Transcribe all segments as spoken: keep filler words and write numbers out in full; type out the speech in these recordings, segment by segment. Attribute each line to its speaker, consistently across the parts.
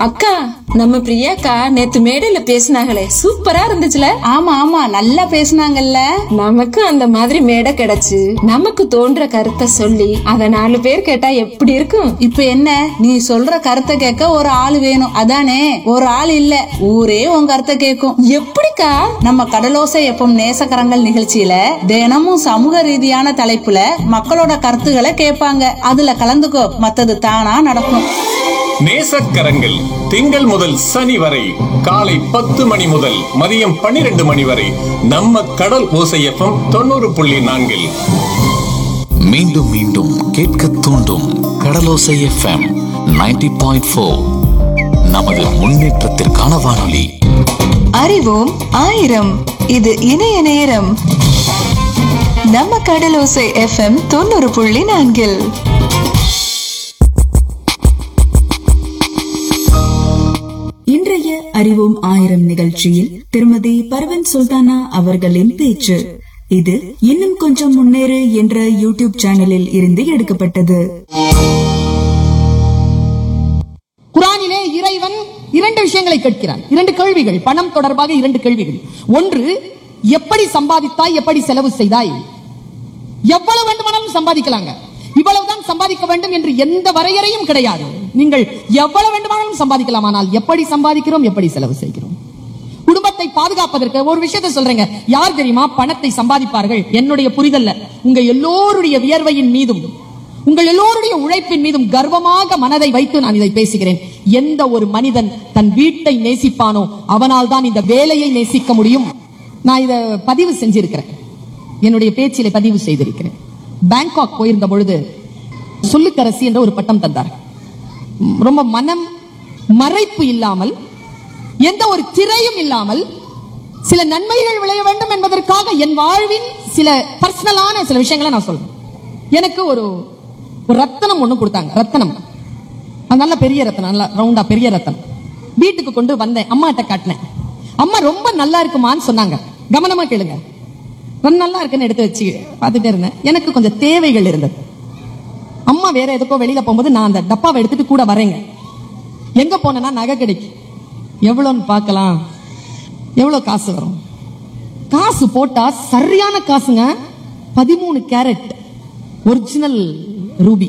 Speaker 1: அக்கா, நம்ம பிரியாக்கா நேத்து மேடையில பேசினாங்களே, சூப்பரா இருந்துச்சுல.
Speaker 2: ஆமா ஆமா, நல்லா பேசினாங்கல்ல.
Speaker 1: நமக்கு அந்த மாதிரி மேடை கிடைச்சு நமக்கு தோன்ற கருத்தை சொல்லி அத நாலு பேர் கேட்டா எப்படி இருக்கும்?
Speaker 2: இப்ப என்ன, நீ சொல்ற கருத்தை கேட்க ஒரு ஆள் வேணும், அதானே? ஒரு ஆள் இல்ல, ஊரே உன் கருத்தை கேட்கும்.
Speaker 1: எப்படிக்கா?
Speaker 2: நம்ம கடலோசை எப்பம் நேசக்கரங்கள் நிகழ்ச்சியில தினமும் சமூக ரீதியான தலைப்புல மக்களோட கருத்துக்களை கேட்பாங்க. அதுல கலந்துக்கோ, மத்தது தானா நடக்கும்.
Speaker 3: நேசக்கரங்கள் திங்கள் முதல் சனி வரை காலை பத்து மணி முதல் மதியம் பன்னிரண்டு மணி வரை நம்ம கடல் ஓசை எஃப்எம் தொண்ணூறு புள்ளி நான்கில்.
Speaker 4: மீண்டும் மீண்டும் கேட்க தூண்டும் கடலோசை எஃப்எம் நைன்டி பாயிண்ட் ஃபோர். நமது முன்னேற்றத்திற்கான வானொலி.
Speaker 5: அறிவோம் ஆயிரம், இது இணைய நேரம். நம்ம கடலோசை எஃப்எம் தொண்ணூறு புள்ளி நான்கில்.
Speaker 6: இன்றைய அறிவோம் ஆயிரம் நிகழ்ச்சியில் திருமதி பர்வன் சுல்தானா அவர்களின் பேச்சு. இது இன்னும் கொஞ்சம் முன்னேறு என்ற யூடியூப் சேனலில் இருந்து எடுக்கப்பட்டது.
Speaker 7: குர்ஆனிலே இறைவன் இரண்டு விஷயங்களை கேட்கிறார், இரண்டு கேள்விகள், பணம் தொடர்பாக இரண்டு கேள்விகள். ஒன்று, எப்படி சம்பாதித்தாய், எப்படி செலவு செய்தாய்? எவ்வளவு வேண்டுமானாலும் சம்பாதிக்கலாங்க, இவ்வளவுதான் சம்பாதிக்க வேண்டும் என்று எந்த வரையறையும் கிடையாது. நீங்கள் எவ்வளவு வேண்டுமானாலும் சம்பாதிக்கலாம், ஆனால் எப்படி சம்பாதிக்கிறோம், எப்படி செலவு செய்கிறோம்? குடும்பத்தை பாதுகாப்பதற்கு ஒரு விஷயத்தை சொல்றேங்க. யார் தெரியுமா பணத்தை சம்பாதிப்பார்கள்? என்னுடைய புரிதல்ல, உங்க எல்லோருடைய வியர்வையின் மீதும் உங்கள் எல்லோருடைய உழைப்பின் மீதும் கர்வமாக மனதை வைத்து நான் இதை பேசுகிறேன். எந்த ஒரு மனிதன் தன் வீட்டை நேசிப்பானோ அவனால் தான் இந்த வேலையை நேசிக்க முடியும். நான் இதை பதிவு செஞ்சிருக்கிறேன், என்னுடைய பேச்சிலே பதிவு செய்திருக்கிறேன். பேங்காக் போயிருந்த பொழுது சொல்லுக்கரசி என்ற ஒரு பட்டம் தந்தார். ரொம்ப மனம் மறைப்பு இல்லாமல், எந்த ஒரு திரையும் இல்லாமல், சில நன்மைகள் விளைய வேண்டும் என்பதற்காக என் வாழ்வின் சில பர்சனலான சில விஷயங்களை நான் சொல்றேன். எனக்கு ஒரு ரத்தனம் ஒண்ணு கொடுத்தாங்க, ரத்தனம், நல்ல பெரிய ரத்தனம், நல்ல ரவுண்டா பெரிய ரத்தனம். வீட்டுக்கு கொண்டு வந்தேன், அம்மா கிட்ட காட்டினேன். அம்மா ரொம்ப நல்லா இருக்குமான்னு சொன்னாங்க. கவனமா கேளுங்க, ரொம்ப நல்லா இருக்குன்னு எடுத்து வச்சு பார்த்துட்டே இருந்தேன். எனக்கு கொஞ்சம் தேவைகள் இருந்தது. அம்மா வேற எதுக்கோ வெளியில போகும்போது நான் அந்த டப்பாவை எடுத்துட்டு கூட வரேங்க. எங்க போனேன்னா நகை கடைக்கு. எவ்வளோன்னு பார்க்கலாம், எவ்வளவு காசு வரும்? காசு போட்டா சரியான காசுங்க, பதிமூணு கேரட் ஒரிஜினல் ரூபி,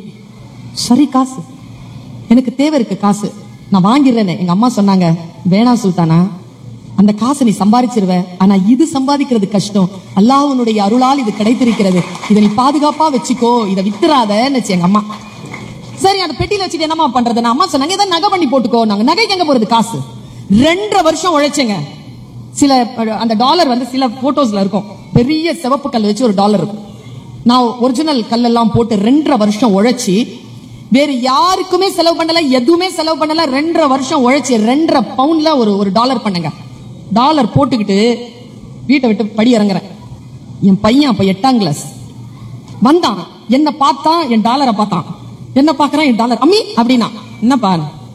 Speaker 7: சரி காசு. எனக்கு தேவை இருக்கு காசு, நான் வாங்கிடுறேன்னு எங்க அம்மா சொன்னாங்க. வேணா சுல்தானா, அந்த காசை நீ சம்பாதிச்சிருவ, ஆனா இது சம்பாதிக்கிறது கஷ்டம், அல்லாஹ்வுடைய அருளால் இது கிடைத்திருக்கிறது, இதை நீ பாதுகாப்பா வச்சுக்கோ, இதை வித்துறாதன்னு எங்க அம்மா. சரி, அந்த பெட்டியில வச்சுட்டு என்னமா பண்றது? நான் அம்மா சொன்னாங்க, இதை நகை பண்ணி போட்டுக்கோ. நாங்க நகைக்கு எங்க போறது காசு? ரெண்டரை வருஷம் உழைச்சேங்க. சில அந்த டாலர் வந்து சில போட்டோஸ்ல இருக்கும், பெரிய சிவப்பு கல் வச்சு ஒரு டாலர் இருக்கும். நான் ஒரிஜினல் கல்லெல்லாம் போட்டு ரெண்டரை வருஷம் உழைச்சி, வேற யாருக்குமே செலவு பண்ணல, எதுவுமே செலவு பண்ணல, ரெண்டரை வருஷம் உழைச்சி ரெண்டரை பவுண்ட்ல ஒரு ஒரு டாலர் பண்ணுங்க. டாலர் போட்டுக்கிட்டு வீட்டை விட்டு படி இறங்குறேன். என் பையன் அப்ப எட்டாம் கிளாஸ் வந்தான். என்ன பார்த்தான், என் டாலரை பார்த்தான். என்ன பார்க்கறான், என் டாலர். அம்மி அப்படின்னா என்னப்பா?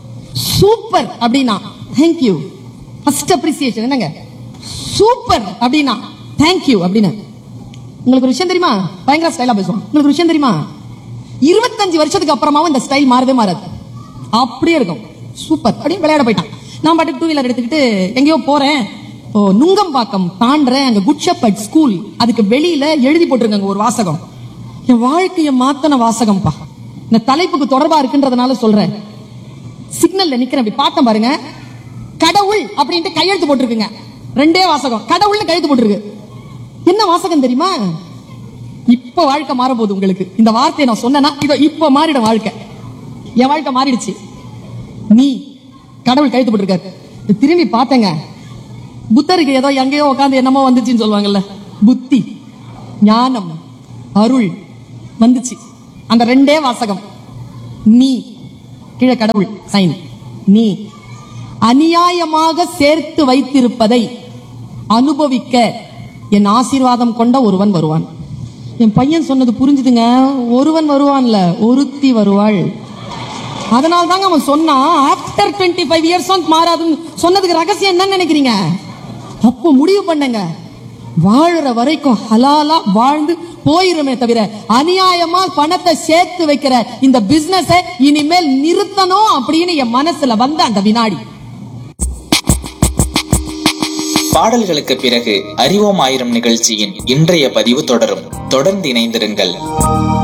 Speaker 7: சூப்பர் அப்படின்னா தேங்க்யூ, ஃபர்ஸ்ட் அப்ரிசியேஷன். என்னங்க சூப்பர் அப்படின்னா தேங்க்யூ அப்படின்னு. உங்களுக்கு ஒரு விஷயம் தெரியுமா? பயங்கர ஸ்டைலா பேசுவோம். உங்களுக்கு ஒரு விஷயம் தெரியுமா? இருபத்தஞ்சு வருஷத்துக்கு அப்புறமாவும் இந்த ஸ்டைல் மாறவே மாறாது, அப்படியே இருக்கும். சூப்பர் அப்படின்னு விளையாட போயிட்டான். நான் பாட்டு டூ வீலர் எடுத்துக்கிட்டு எங்கேயோ போறேன். ஓ, நுங்கம்பாக்கம் தாண்டறேன். அங்க குட் ஷெப்பர்ட் ஸ்கூல், அதுக்கு வெளியில எழுதி போட்டிருக்காங்க ஒரு வாசகம். என் வாழ்க்கையை மாத்தன வாசகம்பா. இந்த தலைப்புக்கு தொடர்பா இருக்குன்றதுனால சொல்றேன். சிக்னல்ல நிக்கிறேன், அப்படி பார்த்தேன் பாருங்க, கடவுள் அப்படின்ட்டு கையெழுத்து போட்டிருக்குங்க. ரெண்டே வாசகம், கடவுள்னு கையெழுத்து போட்டிருக்கு. என்ன வாசகம் தெரியுமா? இப்ப வாழ்க்கை மாற போகுது உங்களுக்கு. இந்த வார்த்தையை நான் சொன்னேன்னா இதோ இப்ப மாறிட வாழ்க்கை. என் வாழ்க்கை மாறிடுச்சு. நீ கடவுள் கையெழுத்து போட்டிருக்காரு. திரும்பி பார்த்தேங்க, புத்தருக்கு ஏதோ எங்கேயோ உட்காந்து என்னமோ வந்துச்சுன்னு சொல்லுவாங்கல்ல, புத்தி, ஞானம், அருள் வந்துச்சு. அந்த ரெண்டே வாசகம். நீ கீழே கடவுள் சைன். நீ அநியாயமாக சேர்த்து வைத்திருப்பதை அனுபவிக்க என் ஆசீர்வாதம் கொண்ட ஒருவன் வருவான். என் பையன் சொன்னது புரிஞ்சுதுங்க. ஒருவன் வருவான்ல, ஒருத்தி வருவாள். அதனால தாங்க அவன் சொன்னா ஆஃப்டர் டுவெண்ட்டி ஃபைவ் இயர்ஸ் மாறாதுன்னு சொன்னதுக்கு ரகசியம் என்னன்னு நினைக்கிறீங்க? அப்போ முடிவு பண்ணுங்க, வாழற வரைக்கும் ஹலாலா வாழ்ந்து போயிருமே தவிர அநியாயமா பணத்தை சேர்த்து வைக்கிற இந்த பிசினஸ் இனிமேல் நிறுத்தணும் அப்படின்னு என் மனசுல வந்த அந்த வினாடி.
Speaker 8: பாடல்களுக்கு பிறகு அறிவோம் ஆயிரம் நிகழ்ச்சியின் இன்றைய பதிவு தொடரும். தொடர்ந்து இணைந்திருங்கள்.